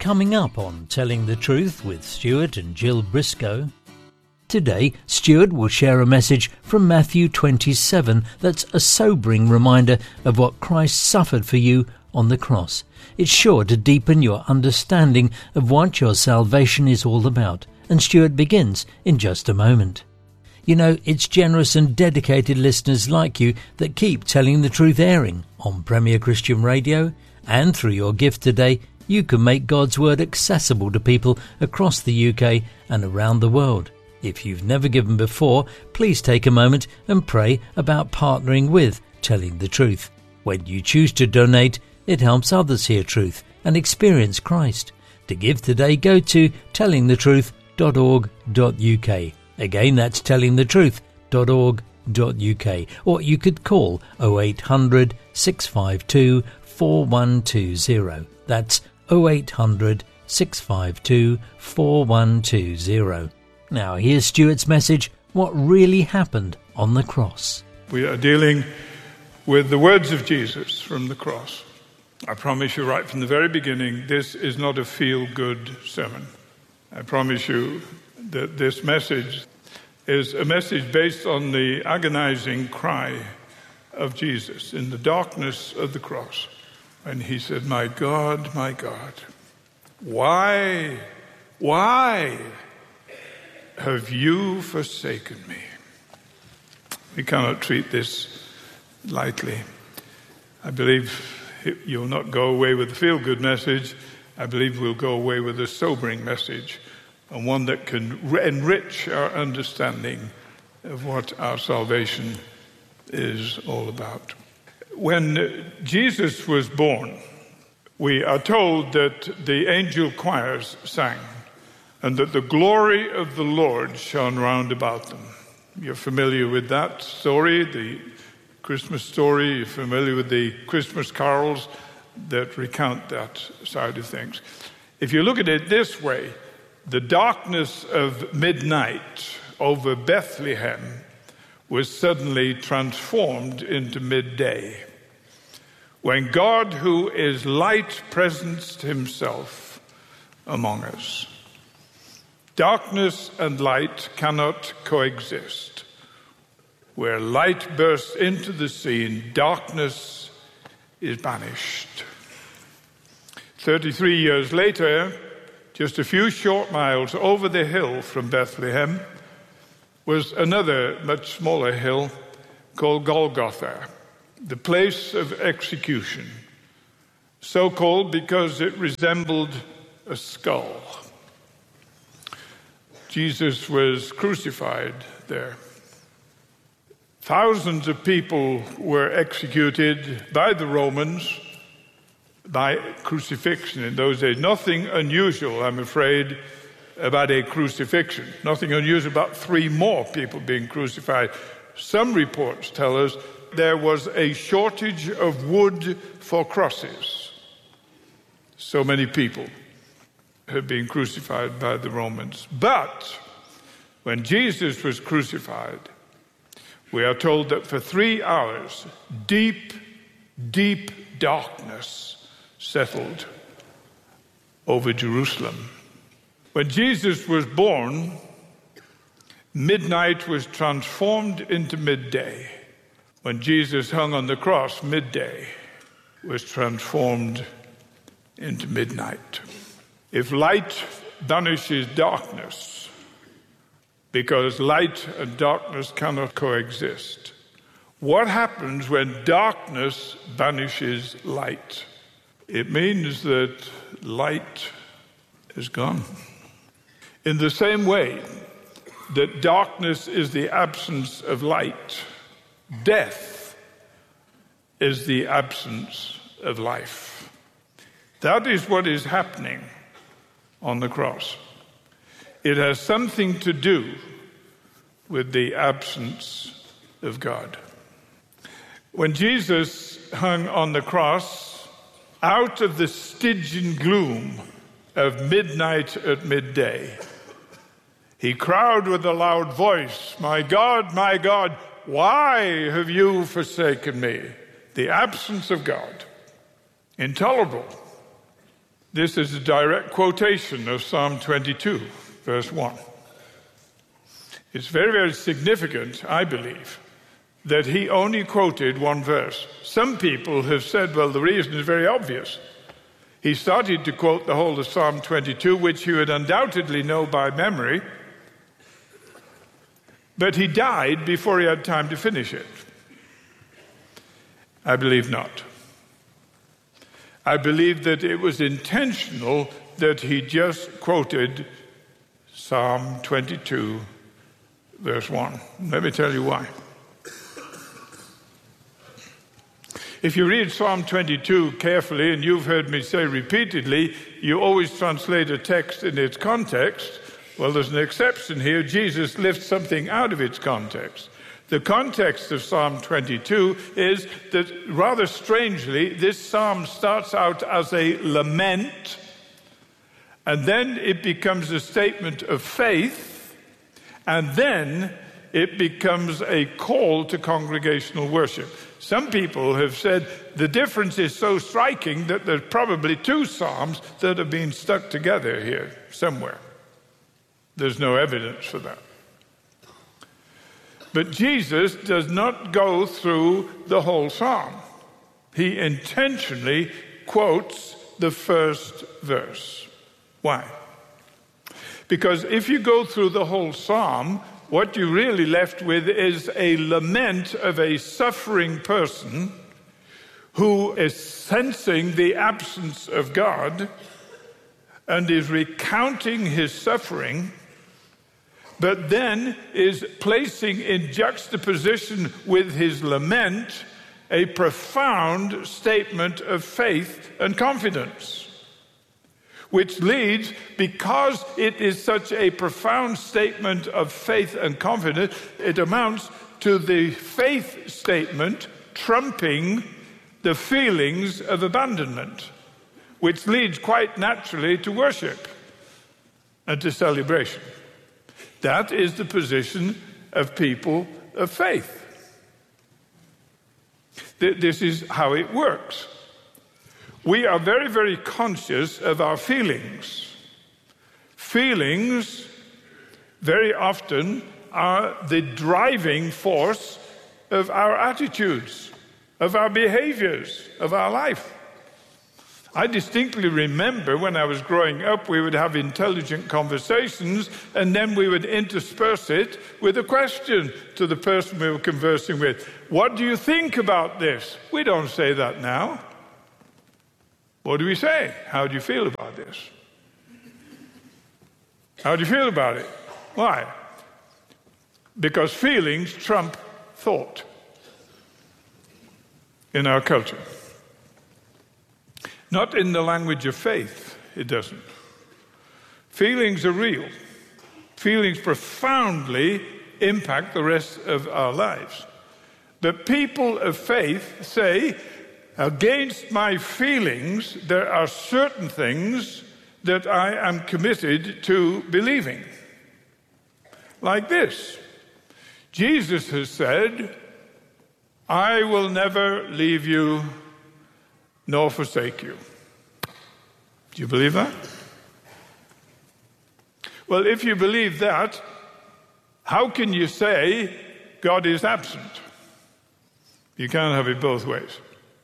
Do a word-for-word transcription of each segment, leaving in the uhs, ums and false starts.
coming up on Telling the Truth with Stuart and Jill Briscoe. Today, Stuart will share a message from Matthew twenty-seven that's a sobering reminder of what Christ suffered for you on the cross. It's sure to deepen your understanding of what your salvation is all about, and Stuart begins in just a moment. You know, it's generous and dedicated listeners like you that keep Telling the Truth airing on Premier Christian Radio, and through your gift today, you can make God's Word accessible to people across the U K and around the world. If you've never given before, please take a moment and pray about partnering with Telling the Truth. When you choose to donate, it helps others hear truth and experience Christ. To give today, go to telling the truth dot org dot U K. Again, that's telling the truth dot org dot U K. Or you could call oh eight hundred, six five two, four one two zero. That's oh eight hundred, six five two, four one two zero. Now, here's Stuart's message, what really happened on the cross. We are dealing with the words of Jesus from the cross. I promise you right from the very beginning, this is not a feel-good sermon. I promise you that this message is a message based on the agonizing cry of Jesus in the darkness of the cross. And he said, "My God, my God, why, why have you forsaken me?" We cannot treat this lightly. I believe you'll not go away with a feel-good message. I believe we'll go away with a sobering message, and one that can enrich our understanding of what our salvation is all about. When Jesus was born, we are told that the angel choirs sang, and that the glory of the Lord shone round about them. You're familiar with that story, the Christmas story. You're familiar with the Christmas carols that recount that side of things. If you look at it this way, the darkness of midnight over Bethlehem was suddenly transformed into midday, when God, who is light, presenced himself among us. Darkness and light cannot coexist. Where light bursts into the scene, darkness is banished. Thirty-three years later, just a few short miles over the hill from Bethlehem, was another much smaller hill called Golgotha, the place of execution, so called because it resembled a skull. Jesus was crucified there. Thousands of people were executed by the Romans by crucifixion in those days. Nothing unusual, I'm afraid, about a crucifixion. Nothing unusual about three more people being crucified. Some reports tell us there was a shortage of wood for crosses. So many people had been crucified by the Romans. But when Jesus was crucified, we are told that for three hours, deep, deep darkness settled over Jerusalem. When Jesus was born, midnight was transformed into midday. When Jesus hung on the cross, midday was transformed into midnight. If light banishes darkness, because light and darkness cannot coexist, what happens when darkness banishes light? It means that light is gone. In the same way that darkness is the absence of light, death is the absence of life. That is what is happening on the cross. It has something to do with the absence of God. When Jesus hung on the cross, out of the Stygian gloom of midnight at midday, he cried with a loud voice, "My God, my God, why have you forsaken me?" The absence of God. Intolerable. This is a direct quotation of Psalm twenty-two, verse one. It's very, very significant, I believe, that he only quoted one verse. Some people have said, well, the reason is very obvious. He started to quote the whole of Psalm twenty-two, which you would undoubtedly know by memory, but he died before he had time to finish it. I believe not. I believe that it was intentional that he just quoted Psalm twenty-two, verse one. Let me tell you why. If you read Psalm twenty-two carefully, and you've heard me say repeatedly, you always translate a text in its context. Well, there's an exception here. Jesus lifts something out of its context. The context of Psalm twenty-two is that, rather strangely, this psalm starts out as a lament, and then it becomes a statement of faith, and then it becomes a call to congregational worship. Some people have said the difference is so striking that there's probably two psalms that have been stuck together here somewhere. There's no evidence for that. But Jesus does not go through the whole psalm. He intentionally quotes the first verse. Why? Because if you go through the whole psalm, what you're really left with is a lament of a suffering person who is sensing the absence of God and is recounting his suffering, but then is placing in juxtaposition with his lament a profound statement of faith and confidence, which leads, because it is such a profound statement of faith and confidence, it amounts to the faith statement trumping the feelings of abandonment, which leads quite naturally to worship and to celebration. That is the position of people of faith. This is how it works. We are very, very conscious of our feelings. Feelings very often are the driving force of our attitudes, of our behaviors, of our life. I distinctly remember when I was growing up, we would have intelligent conversations, and then we would intersperse it with a question to the person we were conversing with. What do you think about this? We don't say that now. What do we say? How do you feel about this? How do you feel about it? Why? Because feelings trump thought in our culture. Not in the language of faith, it doesn't. Feelings are real. Feelings profoundly impact the rest of our lives. The people of faith say, against my feelings, there are certain things that I am committed to believing. Like this. Jesus has said, I will never leave you nor forsake you. Do you believe that? Well, if you believe that, how can you say God is absent? You can't have it both ways.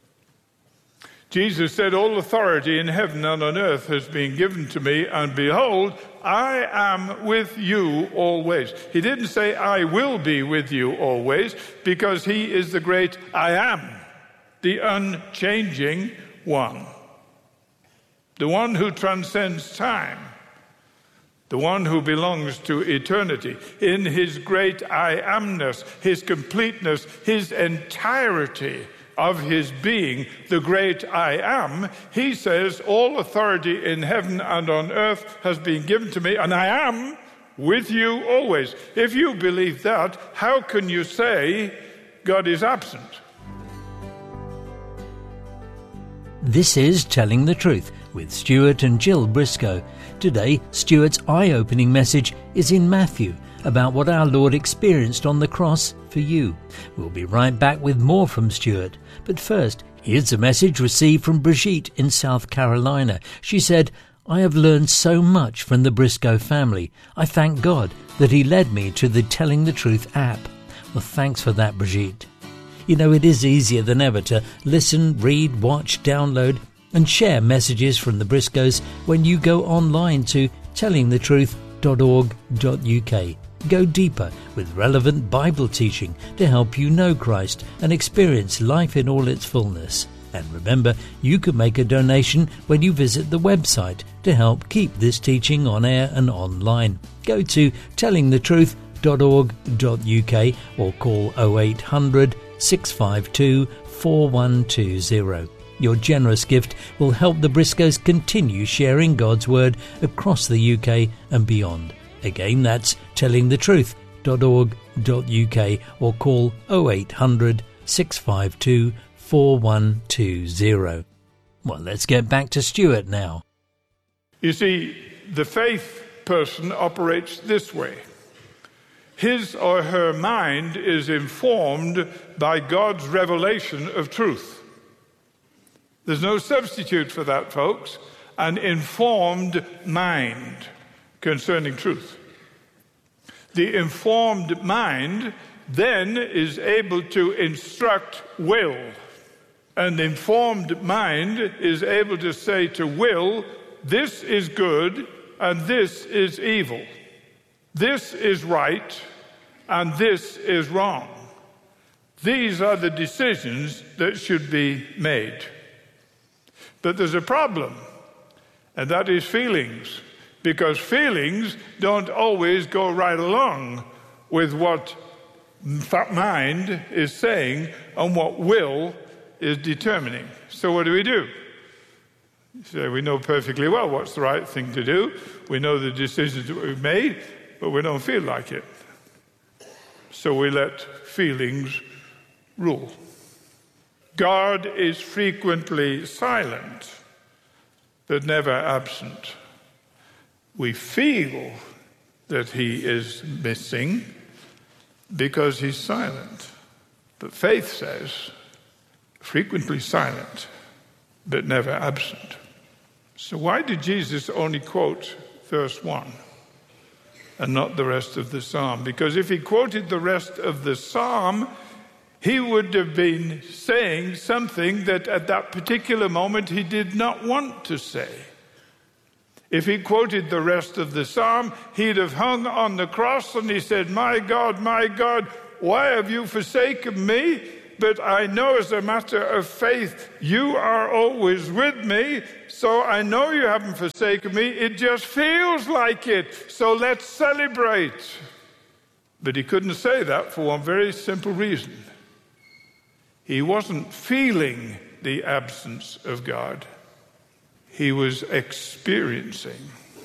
Jesus said, all authority in heaven and on earth has been given to me, and behold, I am with you always. He didn't say, I will be with you always, because he is the great I am, the unchanging one, the one who transcends time, the one who belongs to eternity. In his great I amness, his completeness, his entirety of his being, the great I am, he says, all authority in heaven and on earth has been given to me, and I am with you always. If you believe that, how can you say God is absent? This is Telling the Truth with Stuart and Jill Briscoe. Today, Stuart's eye-opening message is in Matthew, about what our Lord experienced on the cross for you. We'll be right back with more from Stuart, but first, Here's a message received from Brigitte in South Carolina. She said, I have learned so much from the Briscoe family. I thank God that he led me to the Telling the Truth app. Well, thanks for that, Brigitte. You know, it is easier than ever to listen, read, watch, download and share messages from the Briscoes when you go online to telling the truth dot org dot U K. Go deeper with relevant Bible teaching to help you know Christ and experience life in all its fullness. And remember, you can make a donation when you visit the website to help keep this teaching on air and online. Go to telling the truth dot org dot U K or call oh eight hundred, six five two, four one two zero. Your generous gift will help the Briscoes continue sharing God's Word across the U K and beyond. Again, that's telling the truth dot org dot U K or call oh eight hundred, six five two, four one two zero. Well, let's get back to Stuart now. You see, the faith person operates this way. His or her mind is informed by God's revelation of truth. There's no substitute for that, folks. An informed mind concerning truth. The informed mind then is able to instruct will. An informed mind is able to say to will, this is good and this is evil. This is right and this is wrong. These are the decisions that should be made. But there's a problem, and that is feelings, because feelings don't always go right along with what mind is saying and what will is determining. So what do we do? So we know perfectly well what's the right thing to do. We know the decisions that we've made, but we don't feel like it. So we let feelings rule. God is frequently silent, but never absent. We feel that he is missing because he's silent. But faith says, frequently silent, but never absent. So why did Jesus only quote verse one and not the rest of the psalm? Because if he quoted the rest of the psalm, he would have been saying something that at that particular moment he did not want to say. If he quoted the rest of the psalm, he'd have hung on the cross and he said, my God, my God, why have you forsaken me? But I know as a matter of faith, you are always with me, so I know you haven't forsaken me. It just feels like it, so let's celebrate. But he couldn't say that for one very simple reason. He wasn't feeling the absence of God. He was experiencing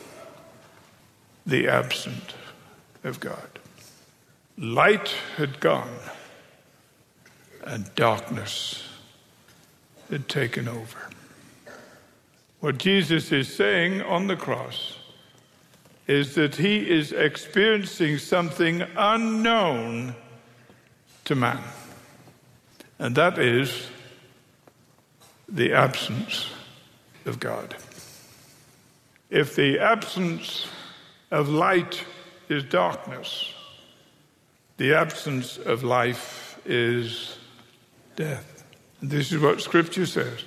the absence of God. Light had gone and darkness had taken over. What Jesus is saying on the cross is that he is experiencing something unknown to man. And that is the absence of God. If the absence of light is darkness, the absence of life is death. And this is what Scripture says.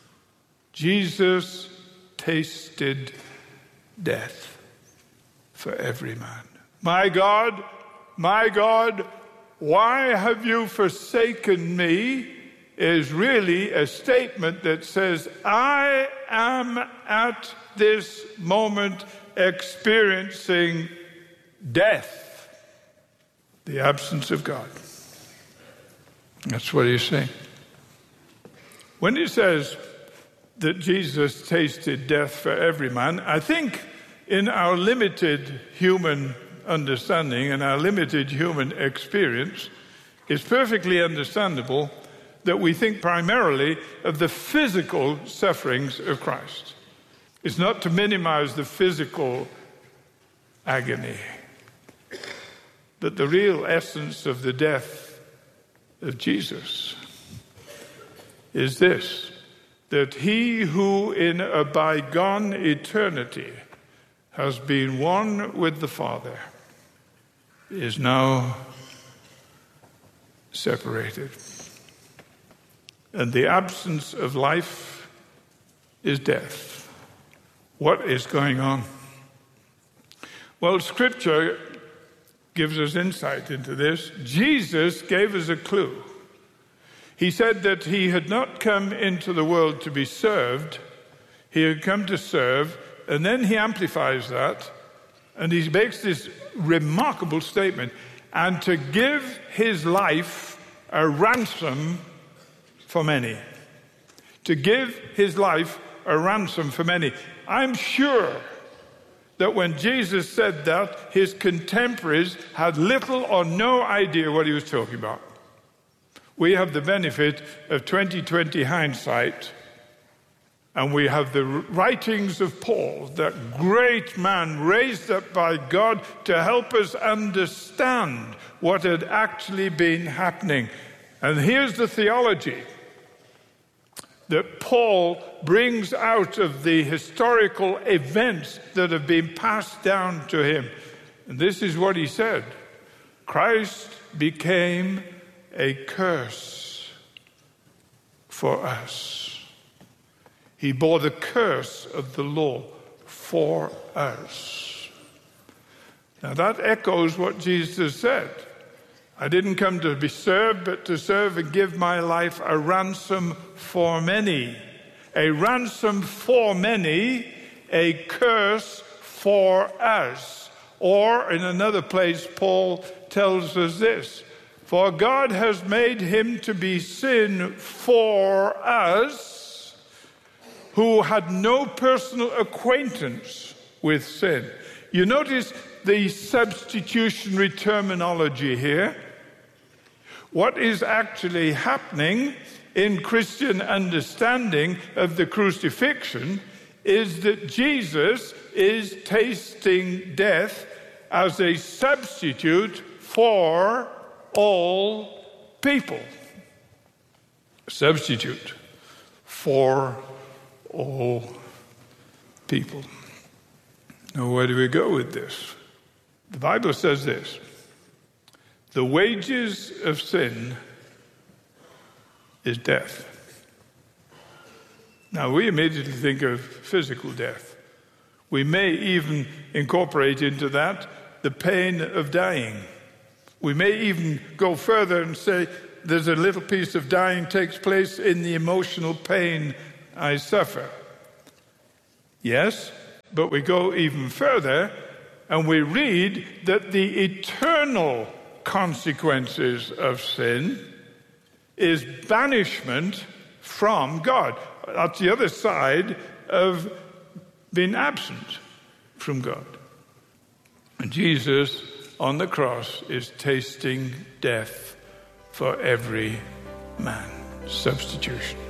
Jesus tasted death for every man. My God, my God, why have you forsaken me? Is really a statement that says, I am at this moment experiencing death, the absence of God. That's what he's saying. When he says that Jesus tasted death for every man, I think in our limited human understanding and our limited human experience, it's perfectly understandable that we think primarily of the physical sufferings of Christ. It's not to minimize the physical agony, but the real essence of the death of Jesus is this, that he who in a bygone eternity has been one with the Father is now separated. And the absence of life is death. What is going on? Well, Scripture gives us insight into this. Jesus gave us a clue. He said that he had not come into the world to be served, he had come to serve, and then he amplifies that, and he makes this remarkable statement, and to give his life a ransom for many. To give his life a ransom for many. I'm sure that when Jesus said that, his contemporaries had little or no idea what he was talking about. We have the benefit of twenty twenty hindsight, and we have the writings of Paul, that great man raised up by God to help us understand what had actually been happening. And here's the theology that Paul brings out of the historical events that have been passed down to him. And this is what he said: Christ became a curse for us. He bore the curse of the law for us. Now that echoes what Jesus said. I didn't come to be served, but to serve and give my life a ransom for many. A ransom for many, a curse for us. Or in another place, Paul tells us this: for God has made him to be sin for us, who had no personal acquaintance with sin. You notice the substitutionary terminology here. What is actually happening in Christian understanding of the crucifixion is that Jesus is tasting death as a substitute for all people. Substitute for all people. Now, where do we go with this? The Bible says this: the wages of sin is death. Now, we immediately think of physical death. We may even incorporate into that the pain of dying. We may even go further and say there's a little piece of dying takes place in the emotional pain I suffer. Yes, but we go even further and we read that the eternal consequences of sin is banishment from God. That's the other side of being absent from God. And Jesus on the cross is tasting death for every man. Substitution.